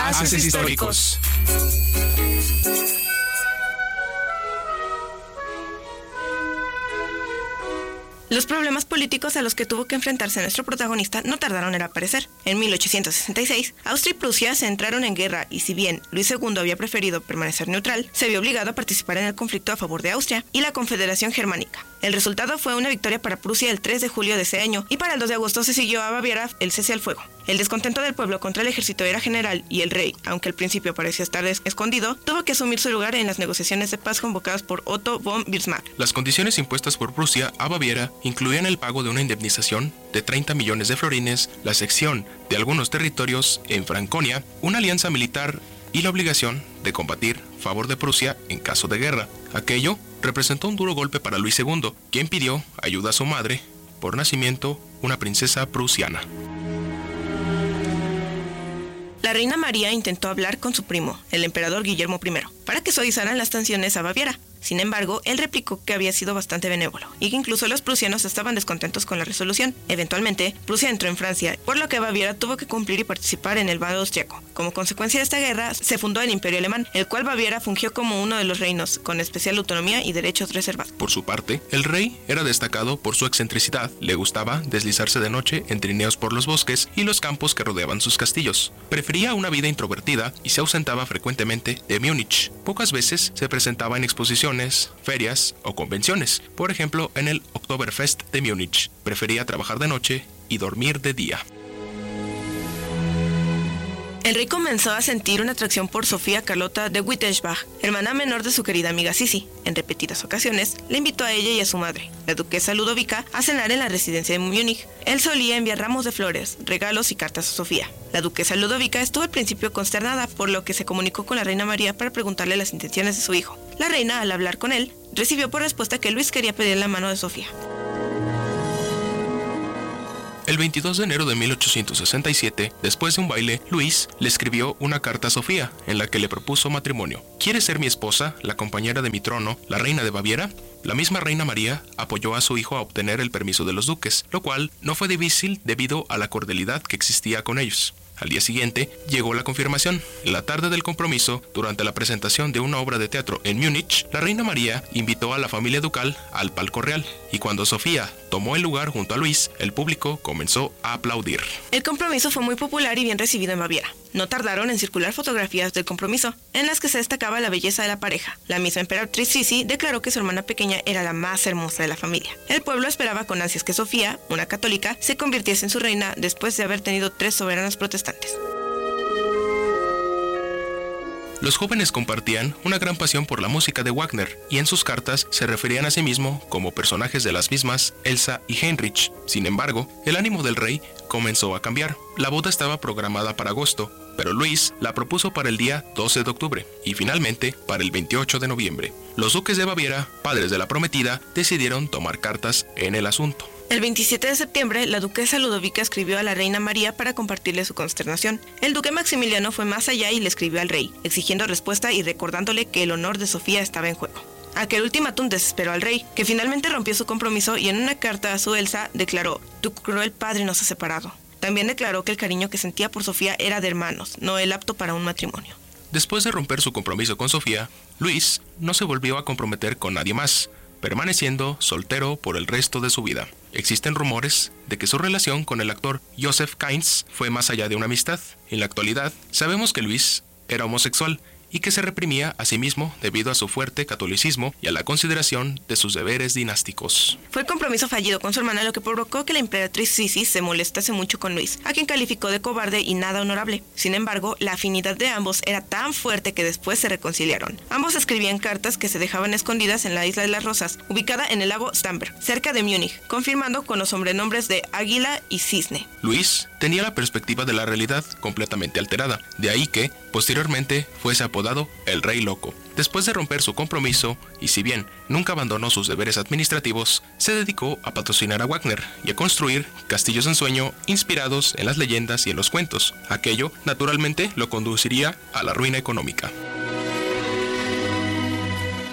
Haces históricos. Los problemas políticos a los que tuvo que enfrentarse nuestro protagonista no tardaron en aparecer. En 1866, Austria y Prusia se entraron en guerra y si bien Luis II había preferido permanecer neutral, se vio obligado a participar en el conflicto a favor de Austria y la Confederación Germánica. El resultado fue una victoria para Prusia el 3 de julio de ese año y para el 2 de agosto se siguió a Baviera el cese al fuego. El descontento del pueblo contra el ejército era general y el rey, aunque al principio parecía estar escondido, tuvo que asumir su lugar en las negociaciones de paz convocadas por Otto von Bismarck. Las condiciones impuestas por Prusia a Baviera incluían el pago de una indemnización de 30 millones de florines, la secesión de algunos territorios en Franconia, una alianza militar y la obligación de combatir a favor de Prusia en caso de guerra. Aquello representó un duro golpe para Luis II, quien pidió ayuda a su madre, por nacimiento una princesa prusiana. La reina María intentó hablar con su primo, el emperador Guillermo I, para que suavizaran las tensiones a Baviera. Sin embargo, él replicó que había sido bastante benévolo y que incluso los prusianos estaban descontentos con la resolución. Eventualmente, Prusia entró en Francia, por lo que Baviera tuvo que cumplir y participar en el bando austriaco. Como consecuencia de esta guerra, se fundó el Imperio Alemán, el cual Baviera fungió como uno de los reinos, con especial autonomía y derechos reservados. Por su parte, el rey era destacado por su excentricidad. Le gustaba deslizarse de noche en trineos por los bosques y los campos que rodeaban sus castillos. Prefería una vida introvertida y se ausentaba frecuentemente de Múnich. Pocas veces se presentaba en exposiciones, ferias o convenciones. Por ejemplo, en el Oktoberfest de Múnich. Prefería trabajar de noche y dormir de día. El rey comenzó a sentir una atracción por Sofía Carlota de Wittelsbach, hermana menor de su querida amiga Sisi. En repetidas ocasiones, le invitó a ella y a su madre, la duquesa Ludovica, a cenar en la residencia de Múnich. Él solía enviar ramos de flores, regalos y cartas a Sofía. La duquesa Ludovica estuvo al principio consternada, por lo que se comunicó con la reina María para preguntarle las intenciones de su hijo. La reina, al hablar con él, recibió por respuesta que Luis quería pedir la mano de Sofía. El 22 de enero de 1867, después de un baile, Luis le escribió una carta a Sofía, en la que le propuso matrimonio. ¿Quieres ser mi esposa, la compañera de mi trono, la reina de Baviera? La misma reina María apoyó a su hijo a obtener el permiso de los duques, lo cual no fue difícil debido a la cordialidad que existía con ellos. Al día siguiente, llegó la confirmación. En la tarde del compromiso, durante la presentación de una obra de teatro en Múnich, la reina María invitó a la familia ducal al palco real, y cuando Sofía tomó el lugar junto a Luis, el público comenzó a aplaudir. El compromiso fue muy popular y bien recibido en Baviera. No tardaron en circular fotografías del compromiso, en las que se destacaba la belleza de la pareja. La misma emperatriz Sisi declaró que su hermana pequeña era la más hermosa de la familia. El pueblo esperaba con ansias que Sofía, una católica, se convirtiese en su reina después de haber tenido 3 soberanas protestantes. Los jóvenes compartían una gran pasión por la música de Wagner y en sus cartas se referían a sí mismos como personajes de las mismas Elsa y Heinrich. Sin embargo, el ánimo del rey comenzó a cambiar. La boda estaba programada para agosto, pero Luis la propuso para el día 12 de octubre y finalmente para el 28 de noviembre. Los duques de Baviera, padres de la prometida, decidieron tomar cartas en el asunto. El 27 de septiembre, la duquesa Ludovica escribió a la reina María para compartirle su consternación. El duque Maximiliano fue más allá y le escribió al rey, exigiendo respuesta y recordándole que el honor de Sofía estaba en juego. Aquel ultimátum desesperó al rey, que finalmente rompió su compromiso y en una carta a su Elsa declaró: «Tu cruel padre nos ha separado». También declaró que el cariño que sentía por Sofía era de hermanos, no el apto para un matrimonio. Después de romper su compromiso con Sofía, Luis no se volvió a comprometer con nadie más, permaneciendo soltero por el resto de su vida. Existen rumores de que su relación con el actor Joseph Fiennes fue más allá de una amistad. En la actualidad, sabemos que Luis era homosexual y que se reprimía a sí mismo debido a su fuerte catolicismo y a la consideración de sus deberes dinásticos. Fue el compromiso fallido con su hermana lo que provocó que la emperatriz Sisi se molestase mucho con Luis, a quien calificó de cobarde y nada honorable. Sin embargo, la afinidad de ambos era tan fuerte que después se reconciliaron. Ambos escribían cartas que se dejaban escondidas en la Isla de las Rosas, ubicada en el lago Starnberg, cerca de Múnich, confirmando con los sobrenombres de Águila y Cisne. Luis tenía la perspectiva de la realidad completamente alterada, de ahí que, posteriormente, fuese apodado el Rey Loco. Después de romper su compromiso, y si bien nunca abandonó sus deberes administrativos, se dedicó a patrocinar a Wagner y a construir castillos de ensueño inspirados en las leyendas y en los cuentos. Aquello, naturalmente, lo conduciría a la ruina económica.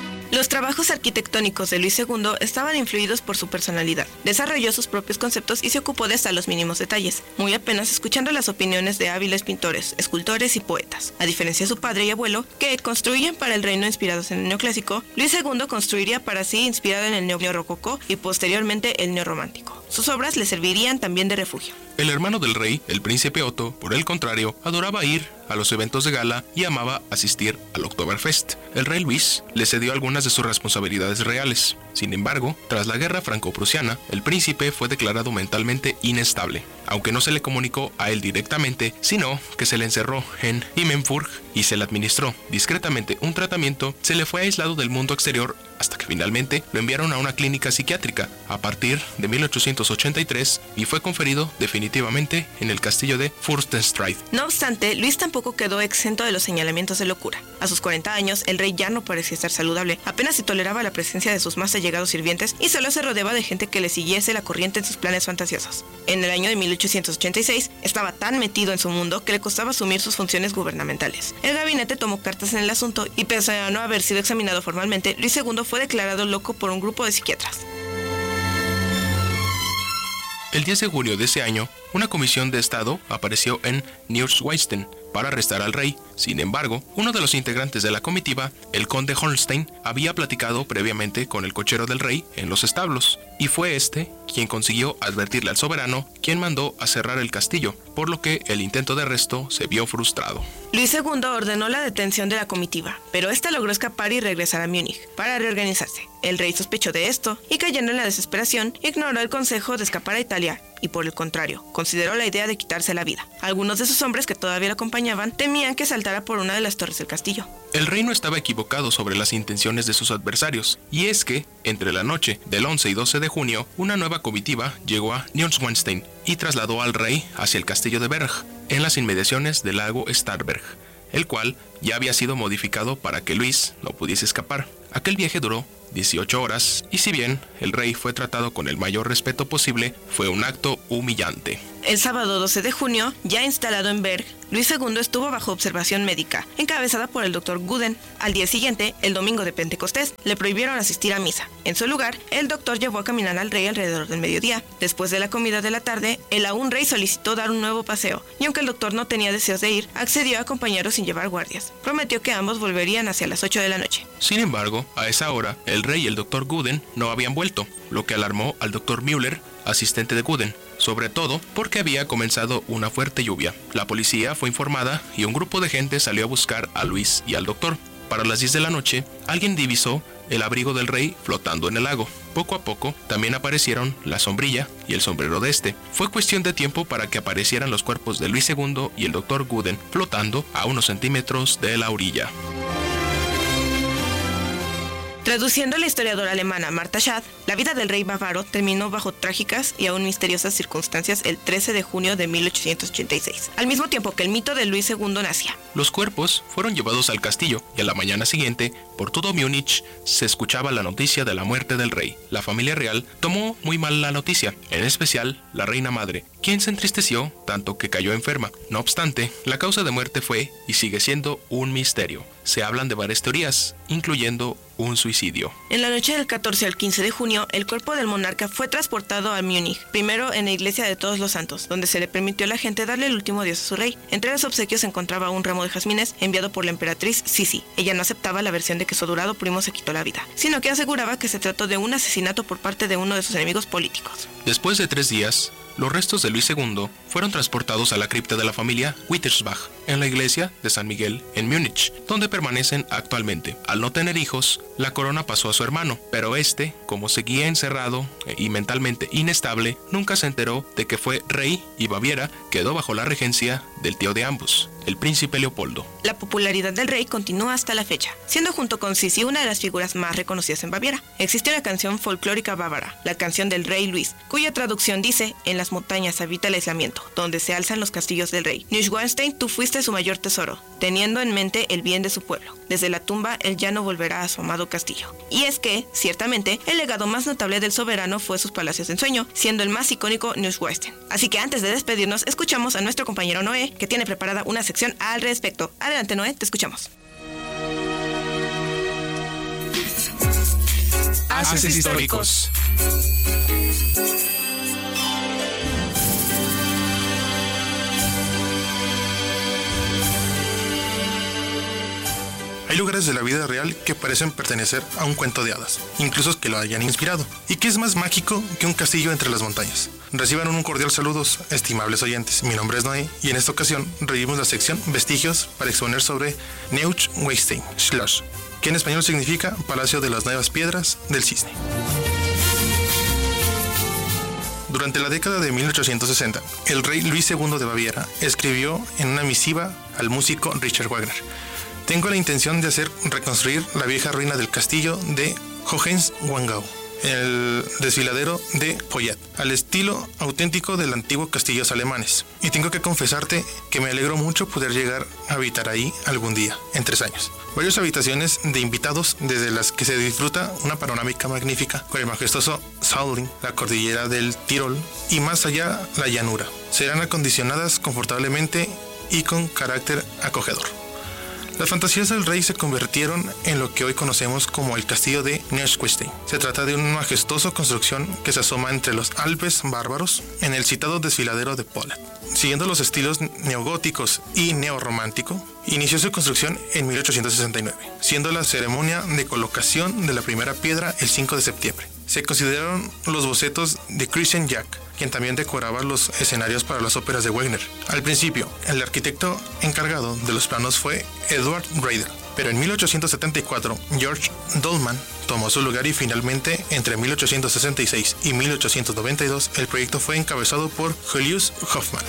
Los trabajos arquitectónicos de Luis II estaban influidos por su personalidad. Desarrolló sus propios conceptos y se ocupó de hasta los mínimos detalles, muy apenas escuchando las opiniones de hábiles pintores, escultores y poetas. A diferencia de su padre y abuelo, que construían para el reino inspirados en el neoclásico, Luis II construiría para sí inspirado en el neorrococó y posteriormente el neorromántico. Sus obras le servirían también de refugio. El hermano del rey, el príncipe Otto, por el contrario, adoraba ir a los eventos de gala y amaba asistir al Oktoberfest. El rey Luis le cedió algunas de sus responsabilidades reales. Sin embargo, tras la guerra franco-prusiana, el príncipe fue declarado mentalmente inestable, aunque no se le comunicó a él directamente, sino que se le encerró en Immenfurg y se le administró discretamente un tratamiento. Se le fue aislado del mundo exterior hasta que finalmente lo enviaron a una clínica psiquiátrica a partir de 1883 y fue conferido definitivamente en el castillo de Fürstenstrath. No obstante, Luis tampoco quedó exento de los señalamientos de locura. A sus 40 años, el rey ya no parecía estar saludable, apenas si toleraba la presencia de sus más allegados sirvientes y solo se rodeaba de gente que le siguiese la corriente en sus planes fantasiosos. En el año de 1886, estaba tan metido en su mundo que le costaba asumir sus funciones gubernamentales. El gabinete tomó cartas en el asunto y pese a no haber sido examinado formalmente, Luis II fue declarado loco por un grupo de psiquiatras. El 10 de junio de ese año, una comisión de Estado apareció en Neuschwanstein para arrestar al rey. Sin embargo, uno de los integrantes de la comitiva, el conde Holstein, había platicado previamente con el cochero del rey en los establos, y fue este quien consiguió advertirle al soberano, quien mandó a cerrar el castillo, por lo que el intento de arresto se vio frustrado. Luis II ordenó la detención de la comitiva, pero esta logró escapar y regresar a Múnich para reorganizarse. El rey sospechó de esto y, cayendo en la desesperación, ignoró el consejo de escapar a Italia y, por el contrario, consideró la idea de quitarse la vida. Algunos de sus hombres que todavía lo acompañaban temían que saltara por una de las torres del castillo. El rey no estaba equivocado sobre las intenciones de sus adversarios, y es que, entre la noche del 11 y 12 de junio, una nueva comitiva llegó a Neuschwanstein y trasladó al rey hacia el castillo de Berg, en las inmediaciones del lago Starnberg, el cual ya había sido modificado para que Luis no pudiese escapar. Aquel viaje duró 18 horas, y si bien el rey fue tratado con el mayor respeto posible, fue un acto humillante. El sábado 12 de junio, ya instalado en Berg, Luis II estuvo bajo observación médica, encabezada por el doctor Guden. Al día siguiente, el domingo de Pentecostés, le prohibieron asistir a misa. En su lugar, el doctor llevó a caminar al rey alrededor del mediodía. Después de la comida de la tarde, el aún rey solicitó dar un nuevo paseo, y aunque el doctor no tenía deseos de ir, accedió a acompañarlo sin llevar guardias. Prometió que ambos volverían hacia las 8 de la noche. Sin embargo, a esa hora, el rey y el doctor Guden no habían vuelto, lo que alarmó al doctor Müller, asistente de Guden, sobre todo porque había comenzado una fuerte lluvia. La policía fue informada y un grupo de gente salió a buscar a Luis y al doctor. Para las 10 de la noche, alguien divisó el abrigo del rey flotando en el lago. Poco a poco, también aparecieron la sombrilla y el sombrero de este. Fue cuestión de tiempo para que aparecieran los cuerpos de Luis II y el doctor Guden flotando a unos centímetros de la orilla. Traduciendo a la historiadora alemana Martha Schad, la vida del rey bávaro terminó bajo trágicas y aún misteriosas circunstancias el 13 de junio de 1886, al mismo tiempo que el mito de Luis II nacía. Los cuerpos fueron llevados al castillo y a la mañana siguiente, por todo Múnich, se escuchaba la noticia de la muerte del rey. La familia real tomó muy mal la noticia, en especial la reina madre, quien se entristeció tanto que cayó enferma. No obstante, la causa de muerte fue y sigue siendo un misterio. Se hablan de varias teorías, incluyendo un suicidio. En la noche del 14 al 15 de junio, el cuerpo del monarca fue transportado a Múnich, primero en la iglesia de Todos los Santos, donde se le permitió a la gente darle el último adiós a su rey. Entre los obsequios se encontraba un ramo de jazmines enviado por la emperatriz Sisi. Ella no aceptaba la versión de que su adorado primo se quitó la vida, sino que aseguraba que se trató de un asesinato por parte de uno de sus enemigos políticos. Después de 3 días, los restos de Luis II fueron transportados a la cripta de la familia Wittelsbach, en la iglesia de San Miguel en Múnich, donde permanecen actualmente. Al no tener hijos, la corona pasó a su hermano, pero este, como seguía encerrado y mentalmente inestable, nunca se enteró de que fue rey y Baviera quedó bajo la regencia del tío de ambos, el príncipe Leopoldo. La popularidad del rey continúa hasta la fecha, siendo junto con Sisi una de las figuras más reconocidas en Baviera. Existe una canción folclórica bávara, la canción del rey Luis, cuya traducción dice: en las montañas habita el aislamiento, donde se alzan los castillos del rey. Neuschwanstein, tú fuiste su mayor tesoro, teniendo en mente el bien de su pueblo. Desde la tumba, él ya no volverá a su amado castillo. Y es que, ciertamente, el legado más notable del soberano fue sus palacios de ensueño, siendo el más icónico Neuschwanstein. Así que antes de despedirnos, escuchamos a nuestro compañero Noé, que tiene preparada una sección al respecto. Adelante, Noé, te escuchamos. Haces históricos. Hay lugares de la vida real que parecen pertenecer a un cuento de hadas, incluso que lo hayan inspirado. ¿Y qué es más mágico que un castillo entre las montañas? Reciban un cordial saludo, estimables oyentes. Mi nombre es Noé y en esta ocasión revivimos la sección Vestigios para exponer sobre Neuschwanstein Schloss, que en español significa Palacio de las Nuevas Piedras del Cisne. Durante la década de 1860, el rey Luis II de Baviera escribió en una misiva al músico Richard Wagner: tengo la intención de hacer reconstruir la vieja ruina del castillo de Hohenwangau, el desfiladero de Poyat, al estilo auténtico del antiguo castillos alemanes. Y tengo que confesarte que me alegro mucho poder llegar a habitar ahí algún día, en 3 años. Varias habitaciones de invitados, desde las que se disfruta una panorámica magnífica con el majestuoso Sauerland, la cordillera del Tirol y más allá la llanura, serán acondicionadas confortablemente y con carácter acogedor. Las fantasías del rey se convirtieron en lo que hoy conocemos como el castillo de Neuschwanstein. Se trata de una majestuosa construcción que se asoma entre los Alpes bárbaros en el citado desfiladero de Polat. Siguiendo los estilos neogóticos y neorromántico, inició su construcción en 1869, siendo la ceremonia de colocación de la primera piedra el 5 de septiembre. Se consideraron los bocetos de Christian Jack, quien también decoraba los escenarios para las óperas de Wagner. Al principio, el arquitecto encargado de los planos fue Edward Riedel, pero en 1874 George Dolman tomó su lugar y finalmente entre 1866 y 1892 el proyecto fue encabezado por Julius Hoffmann.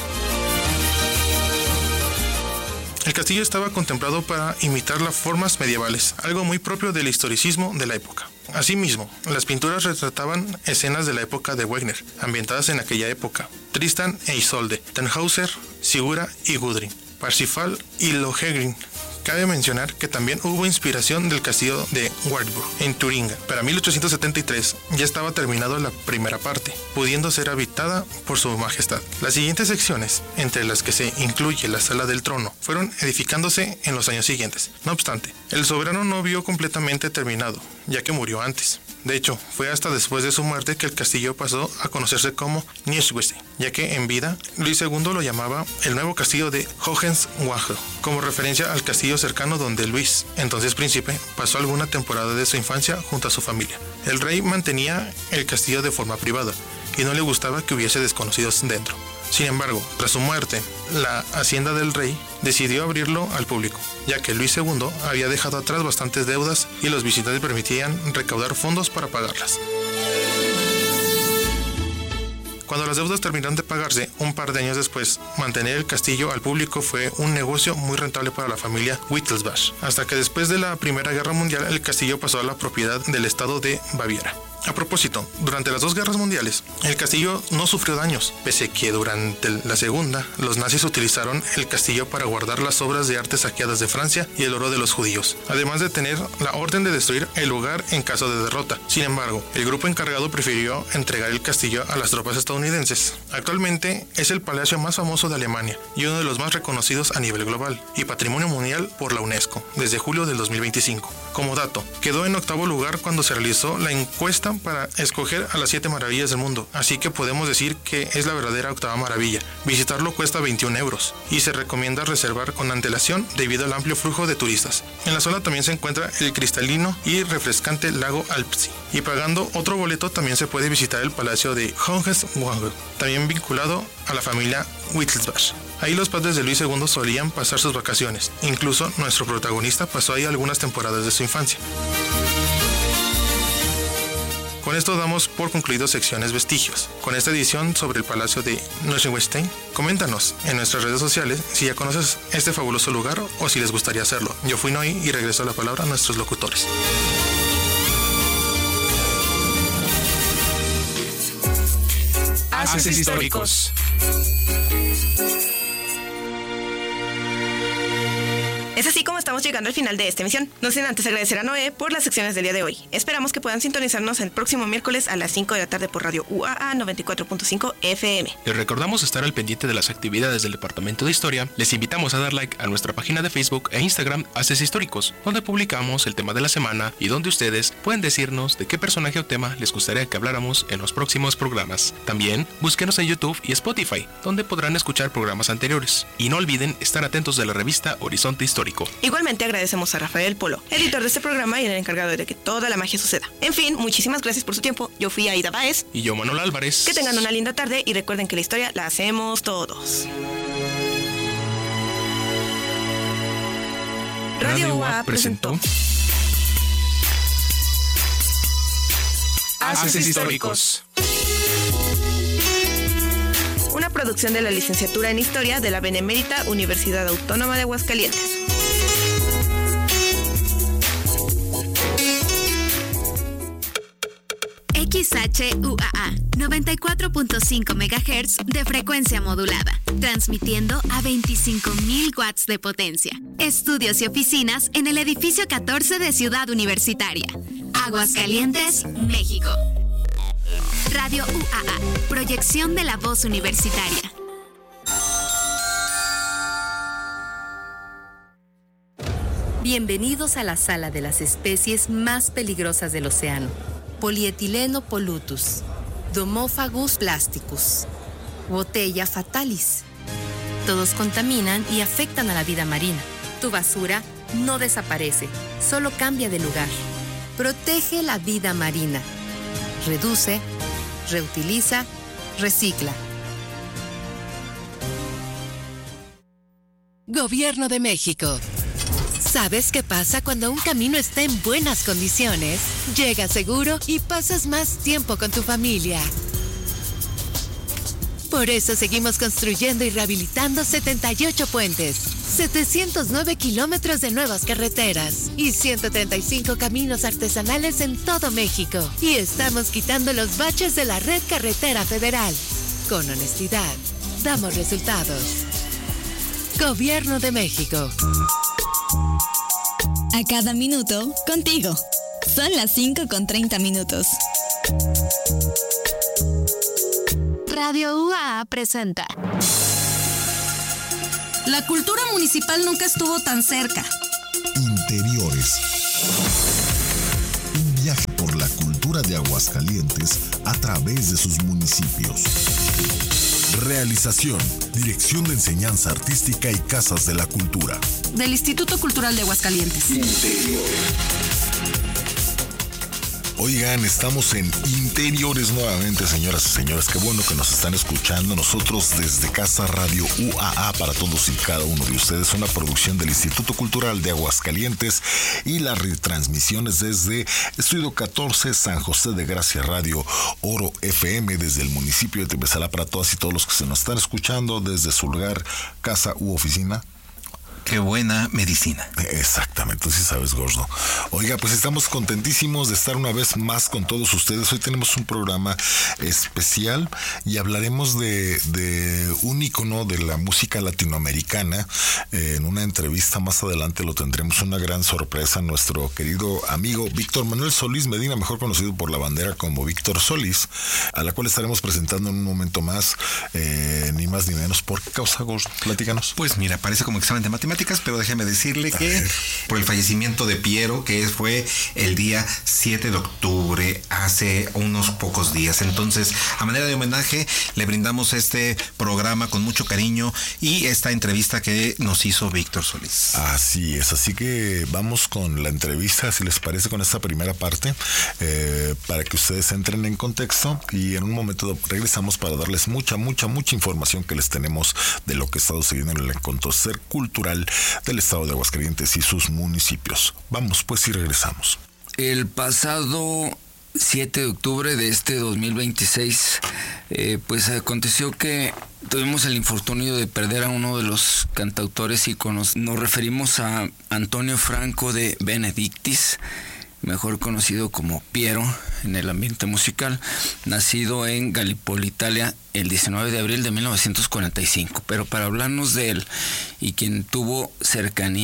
El castillo estaba contemplado para imitar las formas medievales, algo muy propio del historicismo de la época. Asimismo, las pinturas retrataban escenas de la época de Wagner, ambientadas en aquella época: Tristan e Isolde, Tannhäuser, Sigurd y Gudrun, Parsifal y Lohengrin. Cabe mencionar que también hubo inspiración del castillo de Wartburg, en Turingia. Para 1873 ya estaba terminada la primera parte, pudiendo ser habitada por su majestad. Las siguientes secciones, entre las que se incluye la sala del trono, fueron edificándose en los años siguientes. No obstante, el soberano no vio completamente terminado, ya que murió antes. De hecho, fue hasta después de su muerte que el castillo pasó a conocerse como Neuschwanstein, ya que en vida Luis II lo llamaba el nuevo castillo de Hohenwangau, como referencia al castillo cercano donde Luis, entonces príncipe, pasó alguna temporada de su infancia junto a su familia. El rey mantenía el castillo de forma privada y no le gustaba que hubiese desconocidos dentro. Sin embargo, tras su muerte, la hacienda del rey decidió abrirlo al público, ya que Luis II había dejado atrás bastantes deudas y los visitantes permitían recaudar fondos para pagarlas. Cuando las deudas terminaron de pagarse, un par de años después, mantener el castillo al público fue un negocio muy rentable para la familia Wittelsbach, hasta que después de la Primera Guerra Mundial el castillo pasó a la propiedad del estado de Baviera. A propósito, durante las 2 guerras mundiales, el castillo no sufrió daños, pese que durante la segunda, los nazis utilizaron el castillo para guardar las obras de arte saqueadas de Francia y el oro de los judíos, además de tener la orden de destruir el lugar en caso de derrota. Sin embargo, el grupo encargado prefirió entregar el castillo a las tropas estadounidenses. Actualmente es el palacio más famoso de Alemania y uno de los más reconocidos a nivel global, y Patrimonio Mundial por la UNESCO, desde julio del 2025. Como dato, quedó en 8º lugar cuando se realizó la encuesta para escoger a las 7 maravillas del mundo, así que podemos decir que es la verdadera 8ª maravilla. Visitarlo cuesta 21 euros y se recomienda reservar con antelación debido al amplio flujo de turistas. En la zona también se encuentra el cristalino y refrescante lago Alpsee, y pagando otro boleto también se puede visitar el palacio de Hohenwangau, también vinculado a la familia Wittelsbach. Ahí los padres de Luis II solían pasar sus vacaciones, incluso nuestro protagonista pasó ahí algunas temporadas de su infancia. Con esto damos por concluido secciones Vestigios. Con esta edición sobre el Palacio de Neuschwanstein, coméntanos en nuestras redes sociales si ya conoces este fabuloso lugar o si les gustaría hacerlo. Yo fui Noé y regreso la palabra a nuestros locutores. Haces históricos. Es así como estamos llegando al final de esta emisión. No sin antes agradecer a Noé por las secciones del día de hoy. Esperamos que puedan sintonizarnos el próximo miércoles a las 5 de la tarde por Radio UAA 94.5 FM. Les recordamos estar al pendiente de las actividades del Departamento de Historia. Les invitamos a dar like a nuestra página de Facebook e Instagram Haces Históricos, donde publicamos el tema de la semana y donde ustedes pueden decirnos de qué personaje o tema les gustaría que habláramos en los próximos programas. También búsquenos en YouTube y Spotify, donde podrán escuchar programas anteriores. Y no olviden estar atentos de la revista Horizonte Histórico. Igualmente agradecemos a Rafael Polo, editor de este programa y el encargado de que toda la magia suceda. En fin, muchísimas gracias por su tiempo. Yo fui Aida Báez. Y yo, Manuel Álvarez. Que tengan una linda tarde y recuerden que la historia la hacemos todos. Radio UAA presentó Haces Históricos. Una producción de la Licenciatura en Historia de la Benemérita Universidad Autónoma de Aguascalientes. XHUAA 94.5 MHz de frecuencia modulada, transmitiendo a 25,000 watts de potencia. Estudios y oficinas en el edificio 14 de Ciudad Universitaria, Aguascalientes, México. Radio UAA, proyección de la voz universitaria. Bienvenidos a la sala de las especies más peligrosas del océano. Polietileno pollutus, Domophagus plasticus, Botella fatalis. Todos contaminan y afectan a la vida marina. Tu basura no desaparece, solo cambia de lugar. Protege la vida marina. Reduce, reutiliza, recicla. Gobierno de México. ¿Sabes qué pasa cuando un camino está en buenas condiciones? Llegas seguro y pasas más tiempo con tu familia. Por eso seguimos construyendo y rehabilitando 78 puentes, 709 kilómetros de nuevas carreteras y 135 caminos artesanales en todo México. Y estamos quitando los baches de la red carretera federal. Con honestidad, damos resultados. Gobierno de México. A cada minuto, contigo. Son las 5:30. Radio UAA presenta. La cultura municipal nunca estuvo tan cerca. Interiores. Un viaje por la cultura de Aguascalientes a través de sus municipios. Realización, Dirección de Enseñanza Artística y Casas de la Cultura. Del Instituto Cultural de Aguascalientes. Oigan, estamos en Interiores nuevamente, señoras y señores. Qué bueno que nos están escuchando. Nosotros desde Casa Radio UAA para todos y cada uno de ustedes. Una producción del Instituto Cultural de Aguascalientes y las retransmisiones desde Estudio 14, San José de Gracia Radio Oro FM, desde el municipio de Tepesalá para todas y todos los que se nos están escuchando desde su lugar, casa u oficina. Qué buena medicina. Exactamente, sí sabes, gordo. Oiga, pues estamos contentísimos de estar una vez más con todos ustedes. Hoy tenemos un programa especial y hablaremos de un ícono de la música latinoamericana. En una entrevista más adelante lo tendremos, una gran sorpresa. Nuestro querido amigo Víctor Manuel Solís Medina, mejor conocido por la bandera como Víctor Solís, a la cual estaremos presentando en un momento más, ni más ni menos. ¿Por qué causa, gordo? Platícanos. Pues mira, parece como examen de matemáticas, pero déjeme decirle que por el fallecimiento de Piero, que fue el día 7 de octubre, hace unos pocos días. Entonces, a manera de homenaje, le brindamos este programa con mucho cariño y esta entrevista que nos hizo Víctor Solís. Así es, así que vamos con la entrevista, si les parece, con esta primera parte, para que ustedes entren en contexto, y en un momento regresamos para darles mucha información que les tenemos de lo que ha estado sucediendo en el acontecer cultural del estado de Aguascalientes y sus municipios. Vamos pues y regresamos. El pasado 7 de octubre de este 2026, pues aconteció que tuvimos el infortunio de perder a uno de los cantautores íconos. Nos referimos a Antonio Franco de Benedictis, mejor conocido como Piero en el ambiente musical, nacido en Gallipoli, Italia, el 19 de abril de 1945. Pero para hablarnos de él y quien tuvo cercanía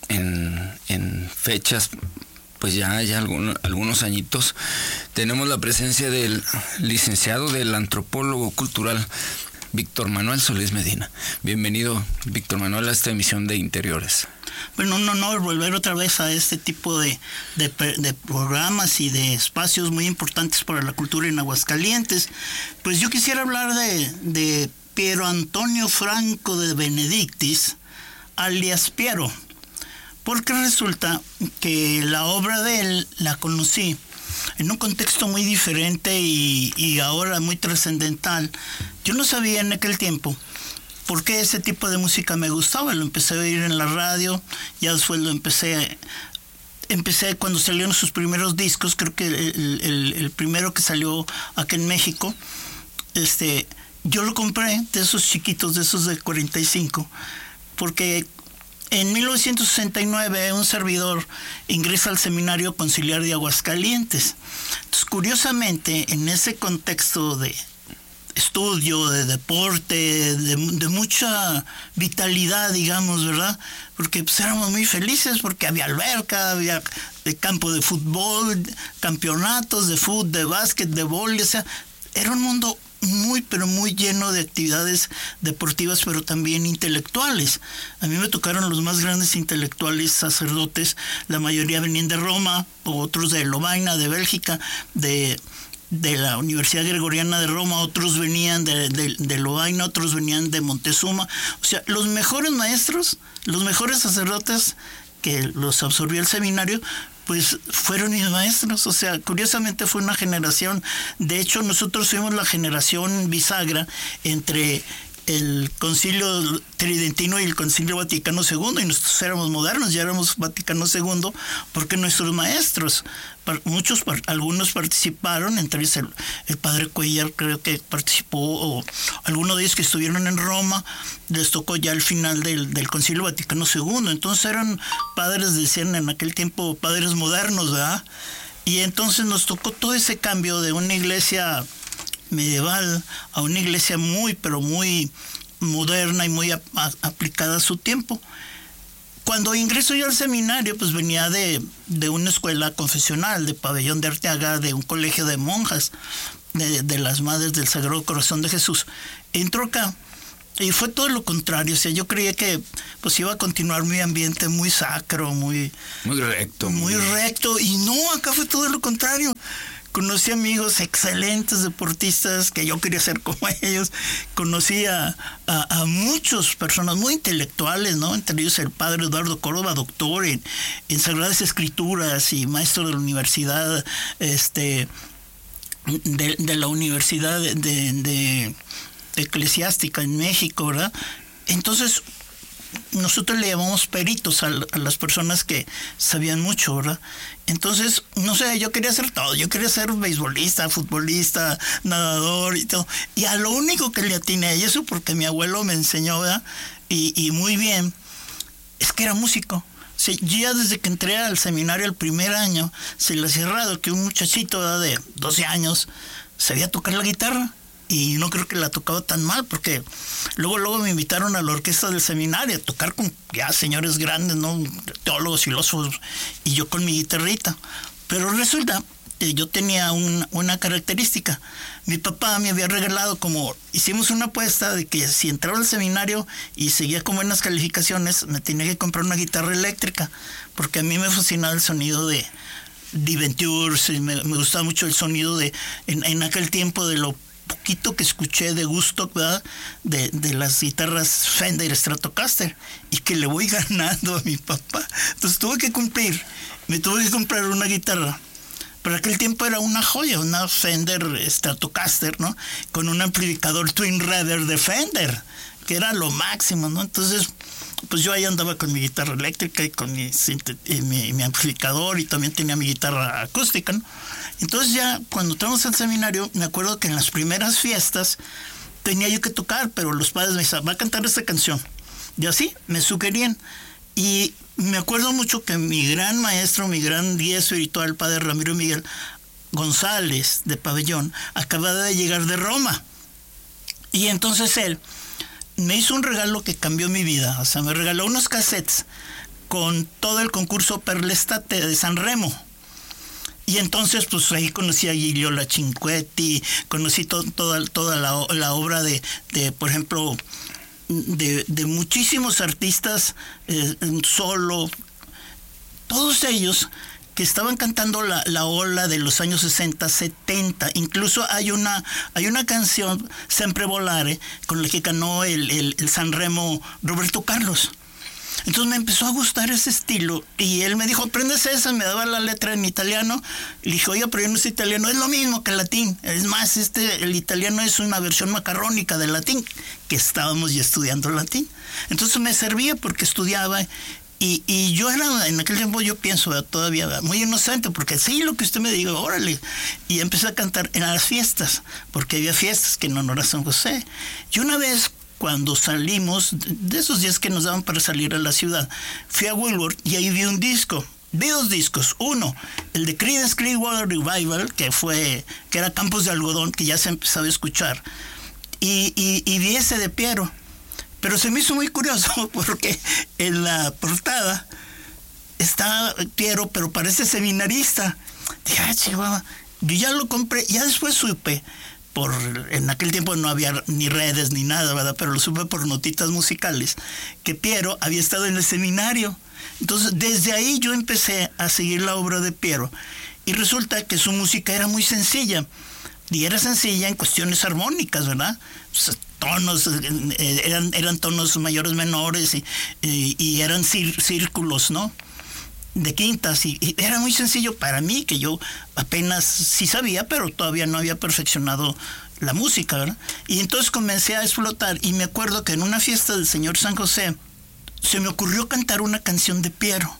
en fechas, pues ya algunos añitos, tenemos la presencia del licenciado, del antropólogo cultural, Víctor Manuel Solís Medina. Bienvenido, Víctor Manuel, a esta emisión de Interiores. Bueno, un honor volver otra vez a este tipo de programas y de espacios muy importantes para la cultura en Aguascalientes. Pues yo quisiera hablar de Piero Antonio Franco de Benedictis, alias Piero, porque resulta que la obra de él la conocí en un contexto muy diferente y ahora muy trascendental. Yo no sabía en aquel tiempo por qué ese tipo de música me gustaba. Lo empecé a oír en la radio, ya después lo empecé cuando salieron sus primeros discos, creo que el primero que salió acá en México, yo lo compré, de esos chiquitos, de esos de 45, porque en 1969 un servidor ingresa al Seminario Conciliar de Aguascalientes. Entonces, curiosamente, en ese contexto de estudio, de deporte, de mucha vitalidad, digamos, ¿verdad? Porque pues éramos muy felices, porque había alberca, había campo de fútbol, campeonatos de fútbol, de básquet, de vóley, o sea, era un mundo muy, pero muy lleno de actividades deportivas, pero también intelectuales. A mí me tocaron los más grandes intelectuales sacerdotes, la mayoría venían de Roma, otros de Lovaina, de Bélgica, de la Universidad Gregoriana de Roma, otros venían de Lovaina, otros venían de Montezuma. O sea, los mejores maestros, los mejores sacerdotes que los absorbió el seminario, pues fueron mis maestros. O sea, curiosamente fue una generación. De hecho, nosotros fuimos la generación bisagra entre el Concilio Tridentino y el Concilio Vaticano II, y nosotros éramos modernos, ya éramos Vaticano II, porque nuestros maestros, algunos participaron, entre ellos el padre Cuellar creo que participó, o algunos de ellos que estuvieron en Roma, les tocó ya al final del Concilio Vaticano II. Entonces eran padres, decían en aquel tiempo, padres modernos, ¿verdad? Y entonces nos tocó todo ese cambio de una iglesia medieval a una iglesia muy, pero muy moderna y muy aplicada a su tiempo. Cuando ingreso yo al seminario, pues venía de una escuela confesional, de Pabellón de Arteaga, de un colegio de monjas, de las Madres del Sagrado Corazón de Jesús. Entro acá y fue todo lo contrario. O sea, yo creía que pues iba a continuar mi ambiente muy sacro, muy recto. Muy recto, y no, acá fue todo lo contrario. Conocí amigos excelentes deportistas que yo quería ser como ellos. Conocí a muchas personas muy intelectuales, ¿no? Entre ellos el padre Eduardo Córdoba, doctor en Sagradas Escrituras y maestro de la universidad, de la Universidad de Eclesiástica en México, ¿verdad? Entonces, nosotros le llamamos peritos a las personas que sabían mucho, ¿verdad? Entonces, no sé, yo quería hacer todo. Yo quería ser beisbolista, futbolista, nadador y todo. Y a lo único que le atiné, y eso porque mi abuelo me enseñó, ¿verdad? Y muy bien, es que era músico. O sea, yo ya desde que entré al seminario el primer año, se le hacía raro que un muchachito, ¿verdad?, de 12 años sabía tocar la guitarra. Y no creo que la tocaba tan mal, porque luego me invitaron a la orquesta del seminario a tocar con ya señores grandes, ¿no? Teólogos, filósofos, y yo con mi guitarrita. Pero resulta que yo tenía una característica. Mi papá me había regalado, como hicimos una apuesta de que si entraba al seminario y seguía con buenas calificaciones, me tenía que comprar una guitarra eléctrica, porque a mí me fascinaba el sonido de Ventures, y me gustaba mucho el sonido en aquel tiempo de lo poquito que escuché de gusto, ¿verdad?, de las guitarras Fender Stratocaster, y que le voy ganando a mi papá. Entonces me tuve que comprar una guitarra. Pero aquel tiempo era una joya, una Fender Stratocaster, ¿no?, con un amplificador Twin Redder de Fender, que era lo máximo, ¿no? Entonces, pues yo ahí andaba con mi guitarra eléctrica y con mi amplificador, y también tenía mi guitarra acústica, ¿no? Entonces ya cuando entramos al seminario, me acuerdo que en las primeras fiestas tenía yo que tocar, pero los padres me decían, va a cantar esta canción. Y así me sugerían. Y me acuerdo mucho que mi gran maestro, mi gran guía espiritual, el padre Ramiro Miguel González de Pabellón, acababa de llegar de Roma. Y entonces él me hizo un regalo que cambió mi vida. O sea, me regaló unos cassettes con todo el concurso per l'estate de San Remo. Y entonces, pues ahí conocí a Gigliola Cinquetti, conocí toda la obra de, por ejemplo, de muchísimos artistas solo, todos ellos que estaban cantando la ola de los años 60, 70. Incluso hay una canción, Sempre Volare, con la que ganó el San Remo Roberto Carlos. Entonces me empezó a gustar ese estilo y él me dijo, aprendes esa, me daba la letra en italiano. Y le dije, oye, pero yo no sé italiano, es lo mismo que el latín. Es más, el italiano es una versión macarrónica del latín, que estábamos ya estudiando latín. Entonces me servía porque estudiaba y yo era, en aquel tiempo yo pienso todavía muy inocente, porque sí, lo que usted me diga, órale. Y empecé a cantar en las fiestas, porque había fiestas que en honor a San José. Y una vez, cuando salimos, de esos días que nos daban para salir a la ciudad, fui a Woolworth y ahí vi un disco. Vi dos discos. Uno, el de Creedence Clearwater Revival, que era Campos de Algodón, que ya se empezaba a escuchar. Y vi ese de Piero. Pero se me hizo muy curioso porque en la portada está Piero, pero parece seminarista. Dije, chihuahua, yo ya lo compré. Ya después supe, en aquel tiempo no había ni redes ni nada, ¿verdad? Pero lo supe por notitas musicales, que Piero había estado en el seminario. Entonces, desde ahí yo empecé a seguir la obra de Piero. Y resulta que su música era muy sencilla. Y era sencilla en cuestiones armónicas, ¿verdad? Tonos, eran tonos mayores, menores, y eran círculos, ¿no? De quintas, y era muy sencillo para mí, que yo apenas sí sabía, pero todavía no había perfeccionado la música, ¿verdad? Y entonces comencé a explotar, y me acuerdo que en una fiesta del Señor San José se me ocurrió cantar una canción de Piero,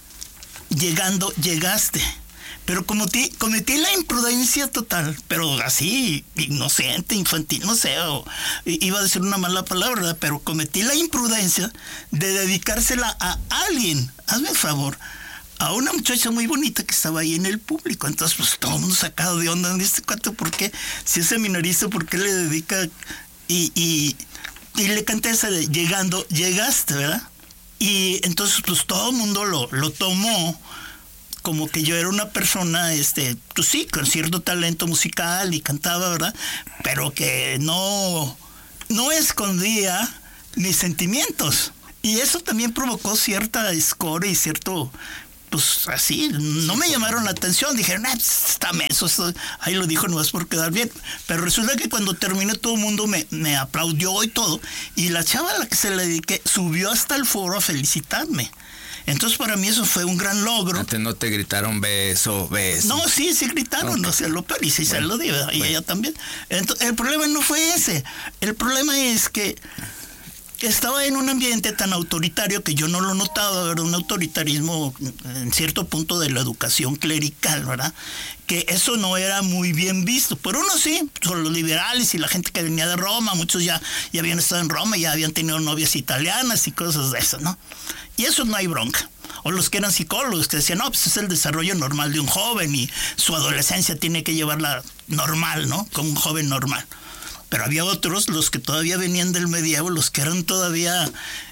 Llegaste. Pero cometí la imprudencia total, pero así, inocente, infantil, no sé, iba a decir una mala palabra, ¿verdad? Pero cometí la imprudencia de dedicársela a alguien, hazme el favor, a una muchacha muy bonita que estaba ahí en el público. Entonces, pues todo el mundo sacado de onda, ¿este cuate por qué? Si es seminarista, ¿por qué le dedica? Y le canté esa de Llegaste, ¿verdad? Y entonces, pues todo el mundo lo tomó como que yo era una persona, pues sí, con cierto talento musical y cantaba, ¿verdad? Pero que no escondía mis sentimientos. Y eso también provocó cierta escoria y cierto, pues así, no me llamaron la atención. Dijeron, está menso, ahí lo dijo nomás por quedar bien. Pero resulta que cuando terminé todo el mundo me aplaudió y todo. Y la chava a la que se le dediqué subió hasta el foro a felicitarme. Entonces para mí eso fue un gran logro. Antes no te gritaron beso. No, sí gritaron, okay. No sé, lo peor, y sí se lo digo, y ella también. Entonces, el problema no fue ese. El problema es que estaba en un ambiente tan autoritario que yo no lo notaba, era un autoritarismo en cierto punto de la educación clerical, ¿verdad? Que eso no era muy bien visto. Por uno sí, son los liberales y la gente que venía de Roma, muchos ya habían estado en Roma, ya habían tenido novias italianas y cosas de eso, ¿no? Y eso no hay bronca. O los que eran psicólogos que decían, no, pues es el desarrollo normal de un joven y su adolescencia tiene que llevarla normal, ¿no? Como un joven normal. Pero había otros, los que todavía venían del medievo, los que eran todavía,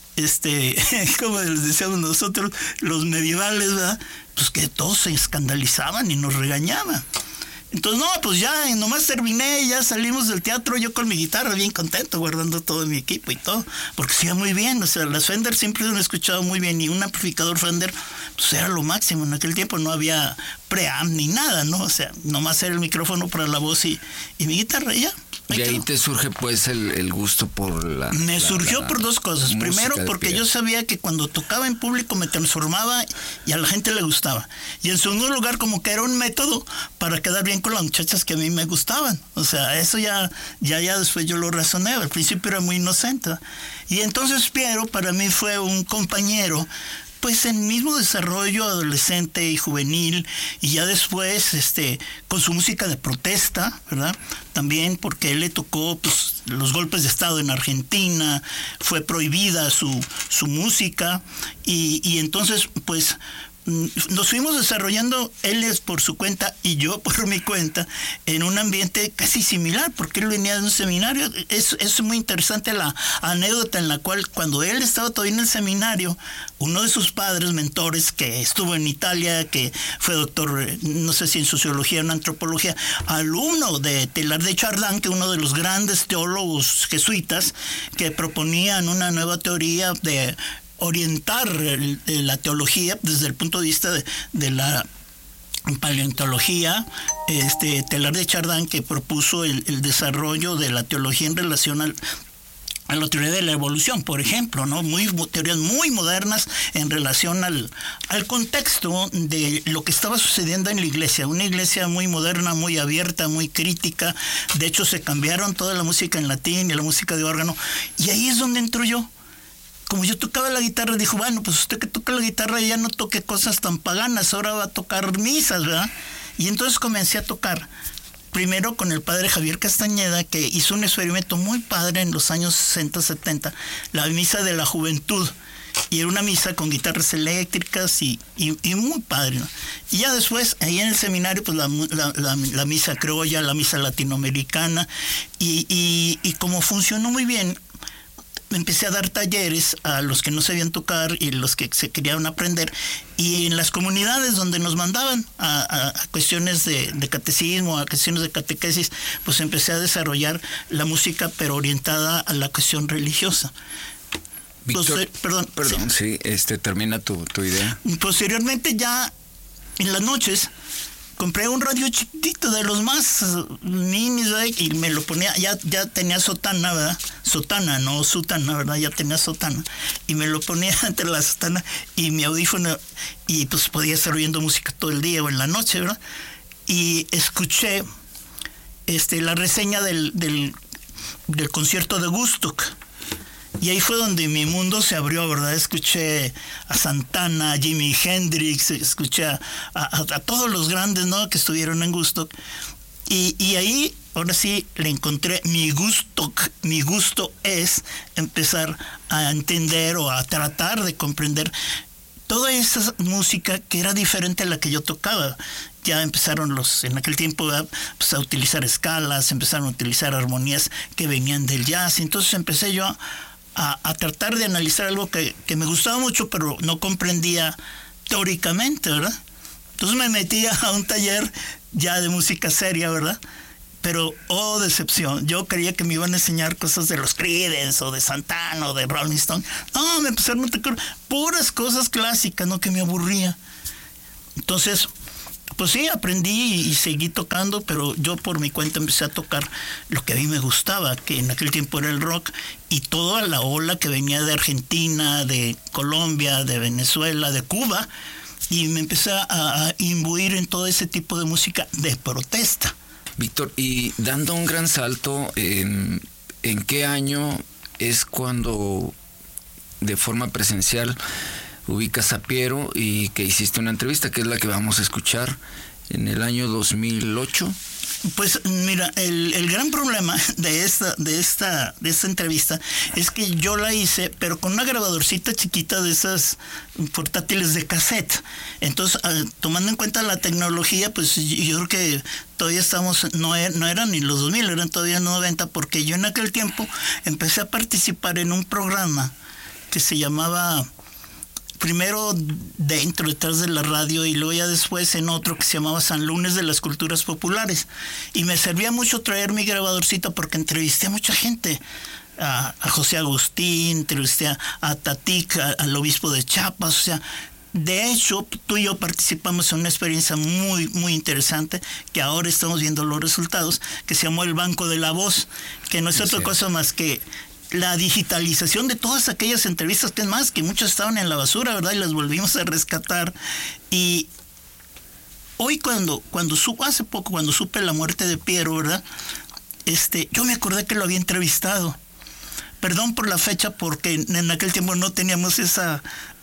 como les decíamos nosotros, los medievales, ¿verdad? Pues que todos se escandalizaban y nos regañaban. Entonces, no, pues ya nomás terminé, ya salimos del teatro, yo con mi guitarra bien contento, guardando todo mi equipo y todo, porque se iba muy bien. O sea, las Fender siempre lo he escuchado muy bien, y un amplificador Fender, pues era lo máximo. En aquel tiempo no había preamp ni nada, ¿no? O sea, nomás era el micrófono para la voz y mi guitarra, y ya. Y ahí te surge pues el gusto por la... Me surgió por dos cosas. Primero, porque yo sabía que cuando tocaba en público me transformaba y a la gente le gustaba. Y en segundo lugar, como que era un método para quedar bien con las muchachas que a mí me gustaban. O sea, eso ya después yo lo razoné. Al principio era muy inocente. Y entonces Piero para mí fue un compañero, pues en el mismo desarrollo adolescente y juvenil, y ya después con su música de protesta, ¿verdad? También porque él le tocó pues los golpes de estado en Argentina, fue prohibida su música, y entonces pues nos fuimos desarrollando, él es por su cuenta y yo por mi cuenta, en un ambiente casi similar, porque él venía de un seminario. Es muy interesante la anécdota en la cual, cuando él estaba todavía en el seminario, uno de sus padres, mentores, que estuvo en Italia, que fue doctor, no sé si en sociología o en antropología, alumno de Teilhard de Chardin, que uno de los grandes teólogos jesuitas, que proponían una nueva teoría de orientar la teología desde el punto de vista de la paleontología, Teilhard de Chardin, que propuso el desarrollo de la teología en relación a la teoría de la evolución, por ejemplo, ¿no? Teorías muy modernas en relación al contexto de lo que estaba sucediendo en la iglesia. Una iglesia muy moderna, muy abierta, muy crítica. De hecho, se cambiaron toda la música en latín y la música de órgano. Y ahí es donde entro yo. Como yo tocaba la guitarra, dijo, bueno, pues usted que toca la guitarra ya no toque cosas tan paganas, ahora va a tocar misas, ¿verdad? Y entonces comencé a tocar. Primero con el padre Javier Castañeda, que hizo un experimento muy padre en los años 60, 70, la misa de la juventud. Y era una misa con guitarras eléctricas y muy padre, ¿no? Y ya después, ahí en el seminario, pues la misa criolla, la misa latinoamericana. Y como funcionó muy bien, empecé a dar talleres a los que no sabían tocar y los que se querían aprender, y en las comunidades donde nos mandaban a cuestiones de catecismo, a cuestiones de catequesis, pues empecé a desarrollar la música pero orientada a la cuestión religiosa. Víctor, perdón, sí, termina tu idea. Posteriormente, ya en las noches, compré un radio chiquitito de los más minis, ¿verdad? Y me lo ponía, ya tenía sotana, ¿verdad? Sotana, no sutana, ¿verdad? Ya tenía sotana. Y me lo ponía entre la sotana y mi audífono, y pues podía estar oyendo música todo el día o en la noche, ¿verdad? Y escuché la reseña del concierto de Woodstock. Y ahí fue donde mi mundo se abrió, ¿verdad? Escuché a Santana, a Jimi Hendrix, escuché a todos los grandes, ¿no?, que estuvieron en Woodstock. Y ahí, ahora sí, le encontré mi gusto. Mi gusto es empezar a entender o a tratar de comprender toda esa música que era diferente a la que yo tocaba. Ya empezaron en aquel tiempo, pues, a utilizar escalas, empezaron a utilizar armonías que venían del jazz. Entonces empecé yo a tratar de analizar algo que me gustaba mucho, pero no comprendía teóricamente, ¿verdad? Entonces me metí a un taller ya de música seria, ¿verdad? Pero, oh, decepción, yo creía que me iban a enseñar cosas de los Creedence o de Santana o de Rolling Stone. No, me empezaron a tocar puras cosas clásicas, ¿no?, que me aburría. Entonces, pues sí, aprendí y seguí tocando, pero yo por mi cuenta empecé a tocar lo que a mí me gustaba, que en aquel tiempo era el rock, y toda la ola que venía de Argentina, de Colombia, de Venezuela, de Cuba, y me empecé a imbuir en todo ese tipo de música de protesta. Víctor, y dando un gran salto, ¿en qué año es cuando de forma presencial ubicas a Piero y que hiciste una entrevista, que es la que vamos a escuchar, en el año 2008? Pues mira, el gran problema de esta entrevista es que yo la hice, pero con una grabadorcita chiquita de esas portátiles de cassette. Entonces, tomando en cuenta la tecnología, pues yo creo que todavía no eran ni los 2000, eran todavía 90, porque yo en aquel tiempo empecé a participar en un programa que se llamaba, primero detrás de la radio, y luego ya después en otro que se llamaba San Lunes de las Culturas Populares. Y me servía mucho traer mi grabadorcita porque entrevisté a mucha gente. A José Agustín, entrevisté a Tatic, al obispo de Chiapas. O sea, de hecho, tú y yo participamos en una experiencia muy, muy interesante, que ahora estamos viendo los resultados, que se llamó el Banco de la Voz, que no es otra cosa más que la digitalización de todas aquellas entrevistas, que es más, que muchas estaban en la basura, ¿verdad? Y las volvimos a rescatar. Y hoy hace poco, cuando supe la muerte de Piero, ¿verdad? Yo me acordé que lo había entrevistado. Perdón por la fecha, porque en aquel tiempo no teníamos esa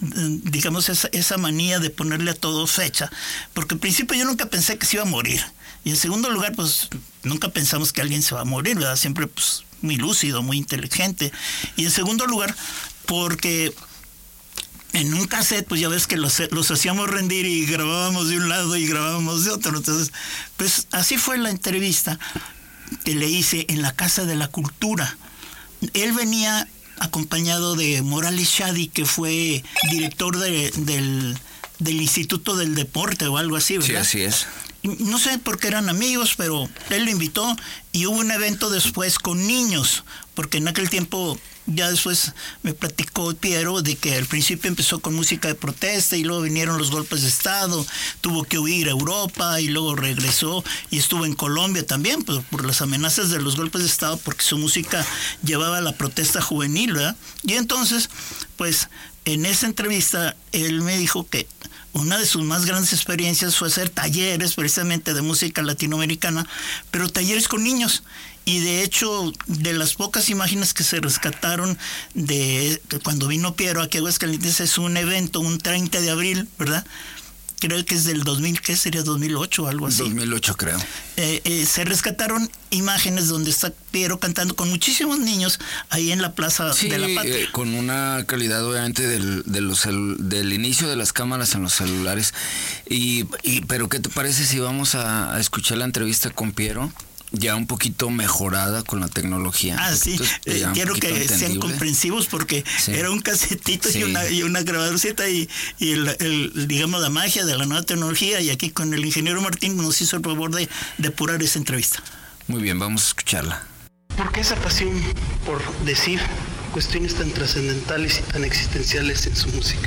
manía de ponerle a todo fecha. Porque en principio yo nunca pensé que se iba a morir. Y en segundo lugar, pues nunca pensamos que alguien se va a morir, ¿verdad? Siempre, pues, muy lúcido, muy inteligente. Y en segundo lugar, porque en un cassette, pues ya ves que los hacíamos rendir y grabábamos de un lado y grabábamos de otro. Entonces, pues así fue la entrevista que le hice en la Casa de la Cultura. Él venía acompañado de Morales Shadi, que fue director del Instituto del Deporte o algo así, ¿verdad? Sí, así es. No sé por qué eran amigos, pero él lo invitó y hubo un evento después con niños, porque en aquel tiempo, ya después me platicó Piero de que al principio empezó con música de protesta y luego vinieron los golpes de Estado, tuvo que huir a Europa y luego regresó y estuvo en Colombia también, pues, por las amenazas de los golpes de Estado, porque su música llevaba a la protesta juvenil, ¿verdad? Y entonces, pues, en esa entrevista él me dijo que una de sus más grandes experiencias fue hacer talleres precisamente de música latinoamericana, pero talleres con niños. Y de hecho, de las pocas imágenes que se rescataron de cuando vino Piero aquí a Aguascalientes, es un evento, un 30 de abril, ¿verdad? Creo que es del 2000, ¿qué sería? 2008 o algo así. 2008 creo. Se rescataron imágenes donde está Piero cantando con muchísimos niños ahí en la Plaza de la Patria. Con una calidad obviamente del inicio de las cámaras en los celulares. Pero ¿qué te parece si vamos a escuchar la entrevista con Piero? Ya un poquito mejorada con la tecnología. Sí. Quiero que sean comprensivos porque era un casetito y una grabadorcita y digamos la magia de la nueva tecnología, y aquí con el ingeniero Martín nos hizo el favor de depurar esa entrevista. Muy bien, vamos a escucharla. ¿Por qué esa pasión por decir cuestiones tan trascendentales y tan existenciales en su música?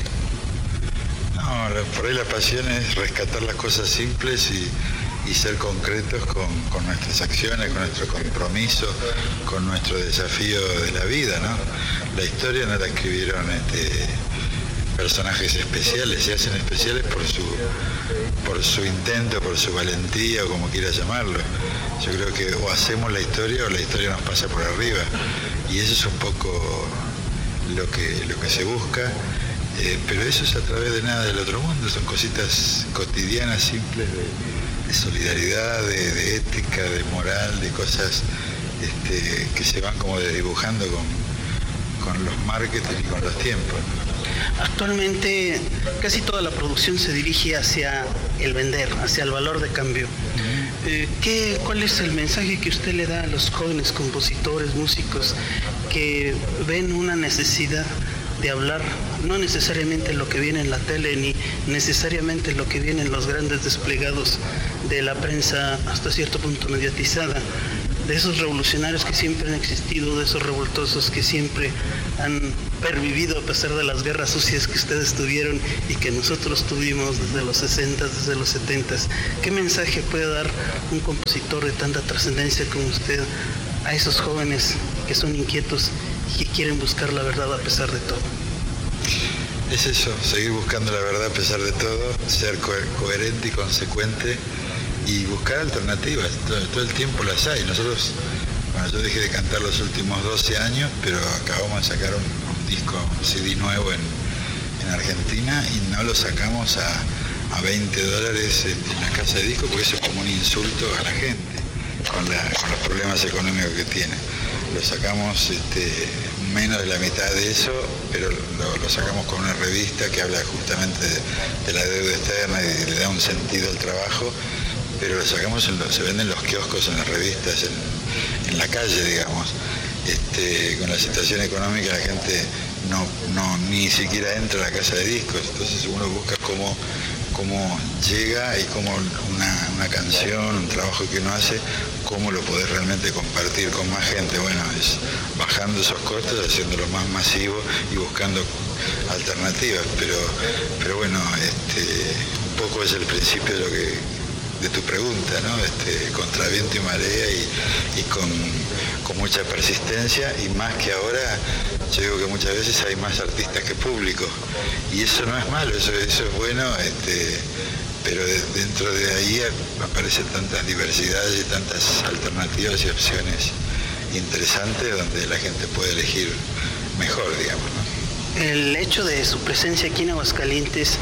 No, por ahí la pasión es rescatar las cosas simples y ser concretos con nuestras acciones, con nuestro compromiso, con nuestro desafío de la vida, ¿no? La historia no la escribieron personajes especiales, se hacen especiales por su intento, por su valentía, o como quieras llamarlo. Yo creo que o hacemos la historia o la historia nos pasa por arriba, y eso es un poco lo que se busca. Pero eso es a través de nada del otro mundo, son cositas cotidianas, simples, de solidaridad, de ética, de moral, de cosas que se van como desdibujando con los marketing y con los tiempos. Actualmente casi toda la producción se dirige hacia el vender, hacia el valor de cambio. ¿Cuál es el mensaje que usted le da a los jóvenes compositores, músicos que ven una necesidad de hablar, no necesariamente lo que viene en la tele, ni necesariamente lo que viene en los grandes desplegados de la prensa hasta cierto punto mediatizada, de esos revolucionarios que siempre han existido, de esos revoltosos que siempre han pervivido a pesar de las guerras sucias que ustedes tuvieron y que nosotros tuvimos desde los 60, desde los 70? ¿Qué mensaje puede dar un compositor de tanta trascendencia como usted a esos jóvenes que son inquietos y que quieren buscar la verdad a pesar de todo? Es eso, seguir buscando la verdad a pesar de todo, ser coherente y consecuente y buscar alternativas. Todo el tiempo las hay. Nosotros, yo dejé de cantar los últimos 12 años, pero acabamos de sacar un disco, un CD nuevo en Argentina, y no lo sacamos a $20 en la casa de disco, porque eso es como un insulto a la gente con los problemas económicos que tiene. Lo sacamos menos de la mitad de eso, pero lo sacamos con una revista que habla justamente de la deuda externa y le da un sentido al trabajo, pero lo sacamos, se venden los kioscos en las revistas, en la calle, digamos. Con la situación económica la gente ni siquiera entra a la casa de discos, entonces uno busca cómo llega y cómo una canción, un trabajo que uno hace, cómo lo podés realmente compartir con más gente. Bueno, es bajando esos costos, haciéndolo más masivo y buscando alternativas, pero bueno, un poco es el principio de tu pregunta, ¿no? Contra viento y marea y con mucha persistencia, y más que ahora, yo digo que muchas veces hay más artistas que público, y eso no es malo, eso es bueno, pero dentro de ahí aparecen tantas diversidades y tantas alternativas y opciones interesantes donde la gente puede elegir mejor, digamos, ¿no? El hecho de su presencia aquí en Aguascalientes,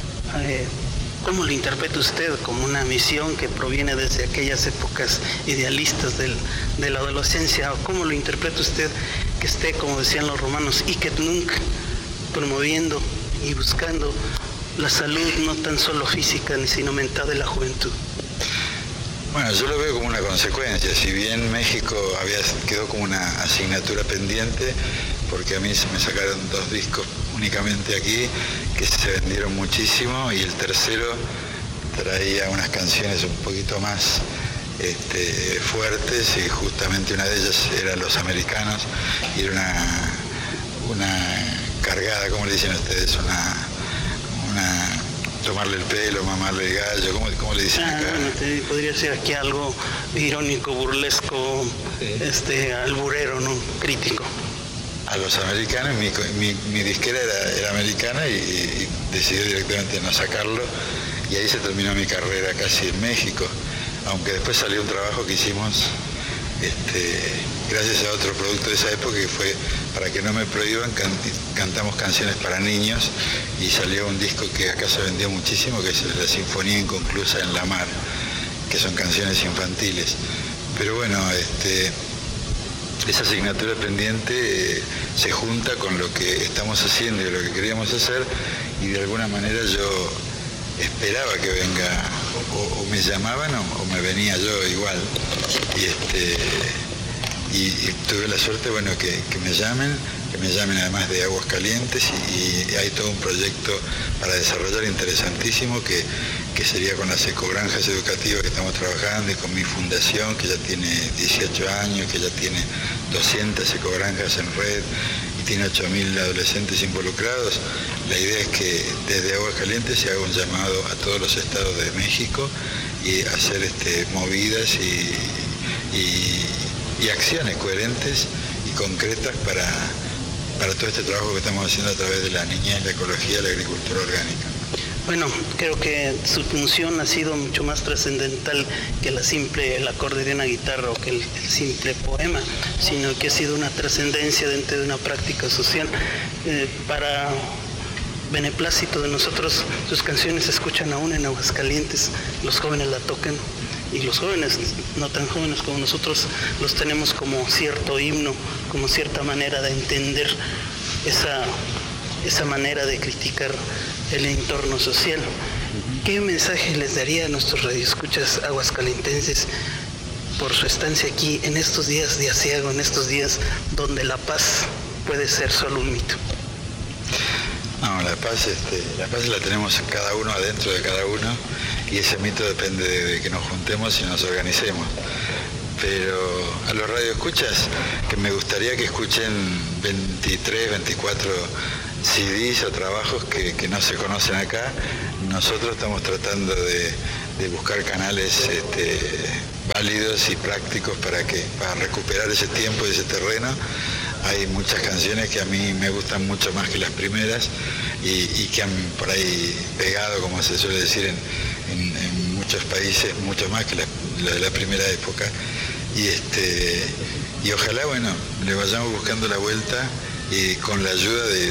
¿cómo lo interpreta usted? ¿Como una misión que proviene desde aquellas épocas idealistas de la adolescencia? ¿O cómo lo interpreta usted que esté, como decían los romanos, hic et nunc, promoviendo y buscando la salud no tan solo física sino mental de la juventud? Bueno, yo lo veo como una consecuencia. Si bien México quedó como una asignatura pendiente, porque a mí me sacaron 2 discos únicamente aquí, que se vendieron muchísimo, y el tercero traía unas canciones un poquito más fuertes, y justamente una de ellas era Los Americanos, y era una cargada, ¿cómo le dicen ustedes? Una tomarle el pelo, mamarle el gallo, ¿cómo le dicen acá? Bueno, podría ser aquí algo irónico, burlesco, alburero, ¿no? Crítico. A Los Americanos, mi disquera era americana y decidí directamente no sacarlo, y ahí se terminó mi carrera casi en México, aunque después salió un trabajo que hicimos gracias a otro producto de esa época, que fue Para que no me prohíban, cantamos canciones para niños, y salió un disco que acá se vendió muchísimo, que es La Sinfonía Inconclusa en la Mar, que son canciones infantiles. Pero bueno, esa asignatura pendiente se junta con lo que estamos haciendo y lo que queríamos hacer, y de alguna manera yo esperaba que venga, o me llamaban o me venía yo igual, y tuve la suerte, bueno, que me llamen además de Aguascalientes, y hay todo un proyecto para desarrollar interesantísimo que sería con las ecogranjas educativas que estamos trabajando, y con mi fundación, que ya tiene 18 años, que ya tiene 200 ecogranjas en red y tiene 8.000 adolescentes involucrados. La idea es que desde Aguascalientes se haga un llamado a todos los estados de México y hacer movidas y acciones coherentes y concretas para todo este trabajo que estamos haciendo a través de la niñez, la ecología y la agricultura orgánica. Bueno, creo que su función ha sido mucho más trascendental que el acorde de una guitarra o que el simple poema, sino que ha sido una trascendencia dentro de una práctica social. Para beneplácito de nosotros, sus canciones se escuchan aún en Aguascalientes, los jóvenes la tocan, y los jóvenes, no tan jóvenes como nosotros, los tenemos como cierto himno, como cierta manera de entender esa manera de criticar el entorno social. ¿Qué mensaje les daría a nuestros radioescuchas aguascalentenses por su estancia aquí en estos días de aciago, en estos días donde la paz puede ser solo un mito? No, la paz la tenemos cada uno, adentro de cada uno, y ese mito depende de que nos juntemos y nos organicemos. Pero a los radioescuchas, que me gustaría que escuchen 23, 24 CDs o trabajos que no se conocen acá. Nosotros estamos tratando de buscar canales válidos y prácticos para recuperar ese tiempo y ese terreno. Hay muchas canciones que a mí me gustan mucho más que las primeras y que han por ahí pegado, como se suele decir en muchos países, mucho más que la de la primera época. Y ojalá, bueno, le vayamos buscando la vuelta, y con la ayuda de